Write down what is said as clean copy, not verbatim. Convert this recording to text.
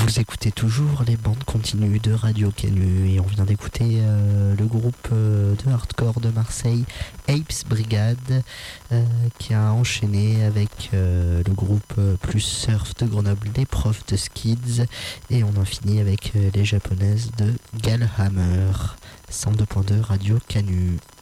Vous écoutez toujours les bandes continues de Radio Canu et on vient d'écouter le groupe de hardcore de Marseille, Apes Brigade, qui a enchaîné avec le groupe plus surf de Grenoble, les profs de Skids, et on en finit avec les japonaises de Galhammer. 102.2 Radio Canu.